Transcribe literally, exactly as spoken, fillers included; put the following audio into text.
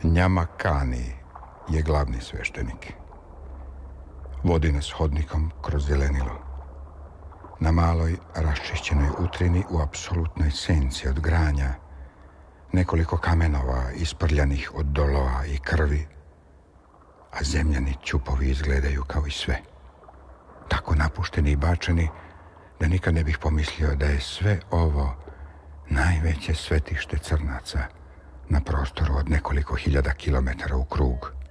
Njamakani je glavni sveštenik. Vodi nas hodnikom kroz zelenilo. Na maloj raščišćenoj utrini u apsolutnoj senci od granja, nekoliko kamenova isprljanih od doloa i krvi, a zemljani ćupovi izgledaju kao i sve. Tako napušteni i bačeni da nikad ne bih pomislio da je sve ovo najveće svetište crnaca na prostoru od nekoliko hiljada kilometara u krug.